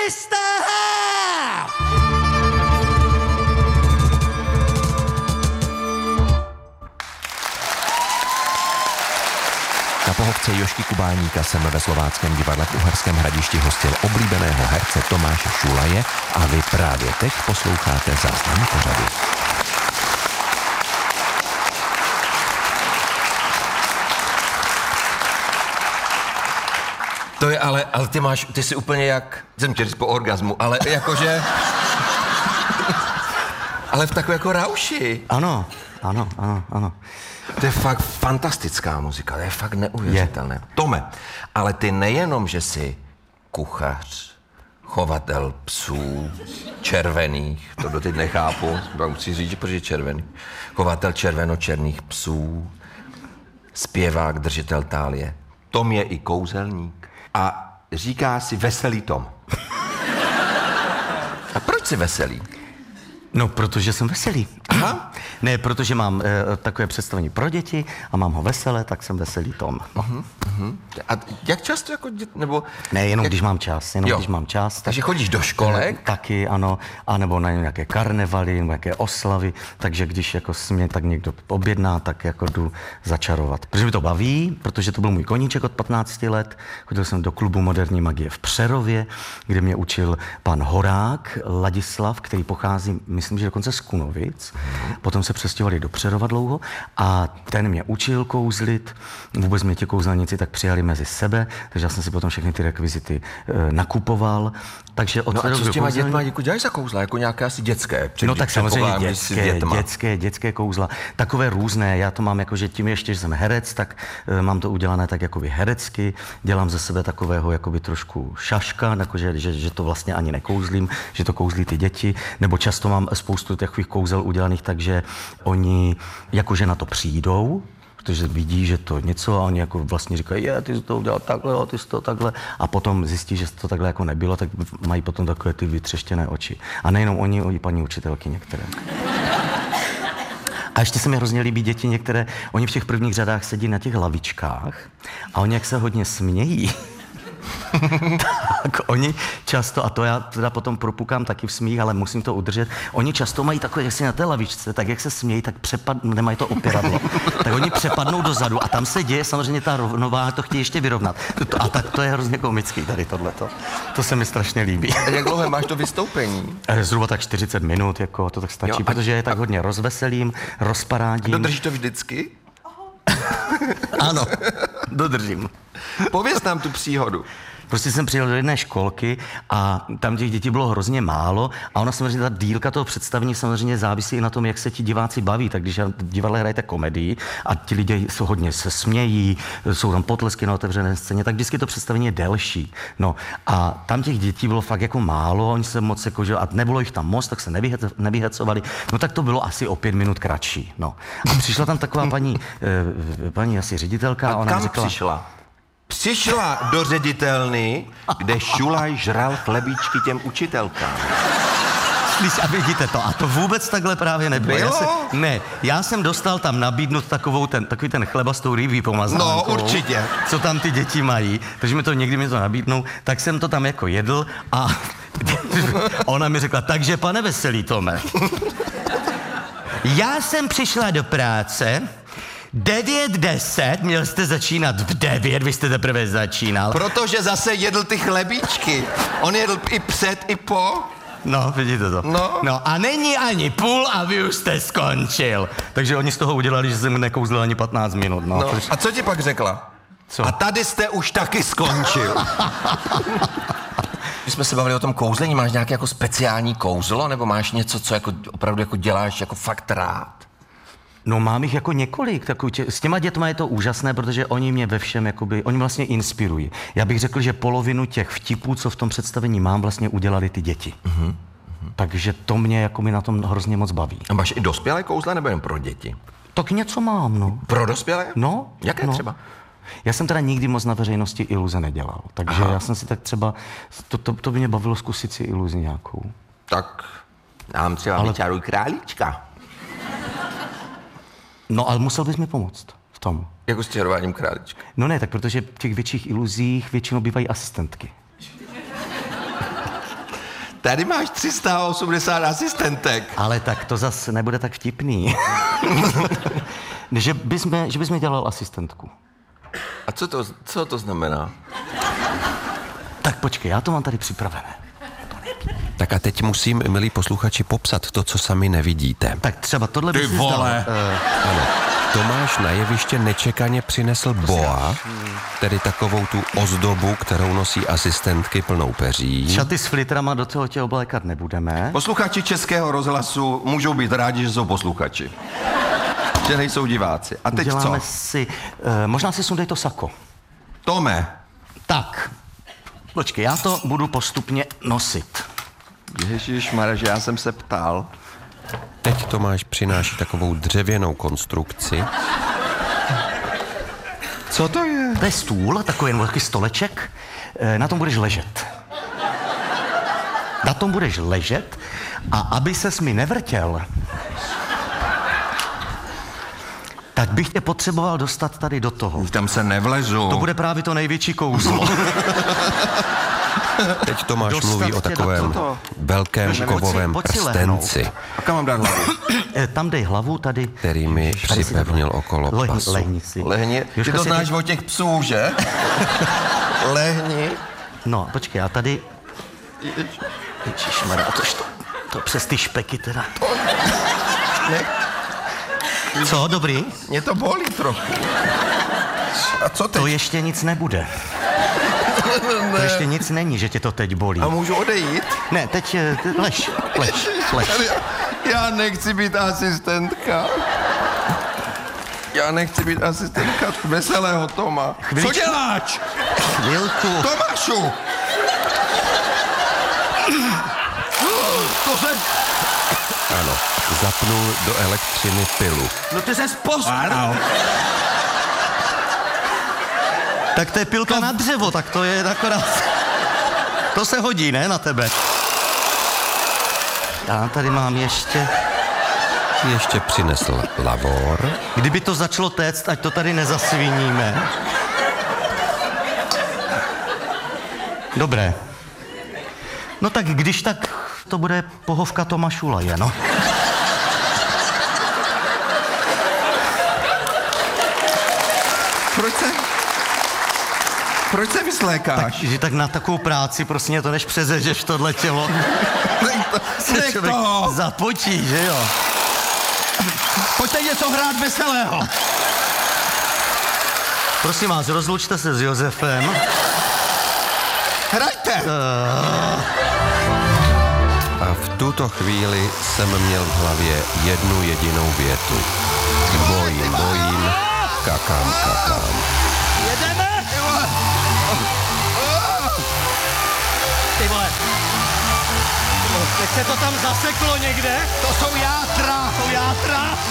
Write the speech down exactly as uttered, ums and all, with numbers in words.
Krista! Na pohovce Jožky Kubáníka jsem ve Slováckém divadle v Uherském Hradišti hostil oblíbeného herce Tomáše Šulaje a vy právě teď posloucháte záznam pořadu. To je ale, ale ty máš, ty jsi úplně jak, jsem tě říct po orgazmu, ale jakože, ale v takové jako rauši. Ano, ano, ano, ano. To je fakt fantastická muzika, to je fakt neuvěřitelné. Je. Tome, ale ty nejenom, že jsi kuchař, chovatel psů, červených, to doteď nechápu, musí říct, že proč je červený, chovatel červeno-černých psů, zpěvák, držitel tálie. Tom je i kouzelník a říká si Veselý Tom. A proč jsi veselý? No, protože jsem veselý. Aha. Ne, protože mám e, takové představení pro děti a mám ho veselé, tak jsem Veselý Tom. Uh-huh, uh-huh. A jak často jako dět, nebo... Ne, jenom jak... když mám čas, jenom jo. když mám čas. Takže chodíš do školek? Taky, ano, anebo na nějaké karnevaly, nebo nějaké oslavy, takže když jako si mě tak někdo objedná, tak jako jdu začarovat. Protože mi to baví, protože to byl můj koníček od patnácti let. Chodil jsem do klubu moderní magie v Přerově, kde mě učil pan Horák, Ladislav, který pochází, myslím, že dokonce z Kunovic. Hmm. Potom se přestěhovali do Přerova dlouho a ten mě učil kouzlit. Vůbec mě ti kouzelníci tak přijali mezi sebe, takže já jsem si potom všechny ty rekvizity e, nakupoval. Takže od no a co s těma kouzelní... dětma jako dělají za kouzla? Jako nějaké asi dětské? No tak samozřejmě dětské, dětské, dětské kouzla. Takové různé. Já to mám jako, že tím ještě, že jsem herec, tak e, mám to udělané tak jakoby herecky. Dělám ze sebe takového jakoby trošku šaška, jakože, že, že to vlastně ani nekouzlím, že to kouzlí ty děti. Nebo často mám spoustu takových kouzel udělaných, takže oni jakože na to přijdou, protože vidí, že to něco a oni jako vlastně říkají, je, ty jsi to udělal takhle, jo, ty jsi to takhle a potom zjistí, že to takhle jako nebylo, tak mají potom takové ty vytřeštěné oči. A nejenom oni, i paní učitelky některé. A ještě se mi hrozně líbí děti některé, oni v těch prvních řadách sedí na těch lavičkách a oni jak se hodně smějí, tak oni často, a to já teda potom propukám taky v smích, ale musím to udržet, oni často mají takové, jak si na té lavičce, tak jak se smějí, tak přepadnou, nemají to opěradlo, tak oni přepadnou dozadu a tam se děje samozřejmě ta rovnováha, to chtějí ještě vyrovnat. A tak to je hrozně komický tady tohleto. To se mi strašně líbí. A jak dlouho máš to vystoupení? Zhruba tak čtyřicet minut, jako to tak stačí, jo, a, protože je tak a... hodně rozveselím, rozparádím. Dodrží to vždycky? Ano, dodržím. Pověz nám tu příhodu. Prostě jsem přijel do jedné školky a tam těch dětí bylo hrozně málo a ona samozřejmě, ta dílka toho představení samozřejmě závisí i na tom, jak se ti diváci baví. Tak když v divadle hrajete komedii a ti lidi jsou hodně se smějí, jsou tam potlesky na otevřené scéně, tak vždycky to představení je delší. No a tam těch dětí bylo fakt jako málo, oni se moc jako, že, a nebylo jich tam moc, tak se nevyhecovali. No tak to bylo asi o pět minut kratší. No. A přišla tam taková paní, paní asi ředitelka. A ona kam řekla, přišla? Přišla do ředitelny, kde Šulaj žral chlebíčky těm učitelkám. Slyš, a vidíte to, a to vůbec takhle právě nebylo. Já se, ne, já jsem dostal tam nabídnout takovou ten, takový ten chleba s tou rybí pomazánkou. No, určitě. Co tam ty děti mají, takže mi to někdy mi to nabídnou, tak jsem to tam jako jedl a ona mi řekla, takže pane Veselý Tome, já jsem přišla do práce, devět deset, měl jste začínat v devět, vy jste teprve začínal. Protože zase jedl ty chlebíčky. On jedl i před, i po. No, vidíte to. No. No a není ani půl a vy už jste skončil. Takže oni z toho udělali, že jsem nekouzlil ani patnáct minut. No. No. A co ti pak řekla? Co? A tady jste už taky skončil. Když jsme se bavili o tom kouzlení, máš nějaké jako speciální kouzlo, nebo máš něco, co jako opravdu jako děláš jako fakt rád? No mám jich jako několik, takový tě, s těma dětma je to úžasné, protože oni mě ve všem, jakoby, oni vlastně inspirují. Já bych řekl, že polovinu těch vtipů, co v tom představení mám, vlastně udělali ty děti. Uh-huh. Uh-huh. Takže to mě jako mi na tom hrozně moc baví. A máš i dospělé kouzla, nebo jen pro děti? Tak něco mám, no. Pro dospělé? No. Jaké no. třeba? Já jsem teda nikdy moc na veřejnosti iluze nedělal, takže Aha. já jsem si tak třeba, to, to, to by mě bavilo zkusit si iluzi nějakou. Tak nám třeba Ale... vyčaruj králíčka. No, ale musel bys mi pomoct v tom. Jako s čarováním králíčka? No ne, tak protože v těch větších iluzích většinou bývají asistentky. Tady máš tři sta osmdesát asistentek. Ale tak to zase nebude tak vtipný. že, bys mě, že bys mi dělal asistentku. A co to, co to znamená? Tak počkej, já to mám tady připravené. Tak a teď musím, milí posluchači, popsat to, co sami nevidíte. Tak třeba tohle by Ty si vole. zdal. Uh, Ano, Tomáš na jeviště nečekaně přinesl boa, tedy takovou tu ozdobu, kterou nosí asistentky plnou peří. šaty s flitrama do toho tě oblékat nebudeme. Posluchači Českého rozhlasu můžou být rádi, že jsou posluchači. Že nejsou diváci. A teď Děláme co? si, uh, možná si sundej to sako. Tome. Tak, počkej, já to budu postupně nosit. Ježišmarja, že já jsem se ptal. Teď Tomáš přináší takovou dřevěnou konstrukci. Co to je? To je stůl, takový jenom takový stoleček, eh, na tom budeš ležet. Na tom budeš ležet a aby ses mi nevrtěl, tak bych tě potřeboval dostat tady do toho. Tam se nevlezu. To bude právě to největší kouzlo. Teď Tomáš Dostat mluví tě o do takovém toho. velkém Pojď si- kovovém pojď si lehnout. prstenci, A kam mám dát hlavu? Eh, Tam dej hlavu, tady. který mi Tady si připevnil takhle. okolo Lehni, pasu. lehni si. Lehni. Ty Jožka to si znáš teď- od těch psů, že? Lehni. No, počkej, já tady... Ježišmarja, to, to, to přes ty špeky teda. Ne, Co, dobrý? mě to bolí trochu. A co teď? To ještě nic nebude. To ještě nic není, že tě to teď bolí. A můžu odejít? Ne, teď eh, ty- lež, lež, lež. Já nechci být asistentka. Já nechci být asistentka veselého Toma. Chviličku. Co děláš? Chvilku. Tomášu! To se... Ano, zapnul do elektřiny pilu. No ty se postaral. Tak to je pilka to... na dřevo, tak to je akorát... To se hodí, ne, na tebe? Já tady mám ještě... Ještě přinesl lavor. Kdyby to začalo téct, ať to tady nezasviníme. Dobré. No tak když tak to bude pohovka Toma Šulaje, no. Proč se... Proč se vyslékáš? Že tak na takovou práci prostě to než přezežeš tohle tělo. Se Nech člověk toho. zapotí, že jo? Pojďte něco hrát veselého. Prosím vás, rozlučte se s Josefem. Hrajte. A v tuto chvíli jsem měl v hlavě jednu jedinou větu. Bojím, bojím, kakám, kakám. Jedeme! Ty vole. Teď se to tam zaseklo někde? To jsou játra. Jsou játra?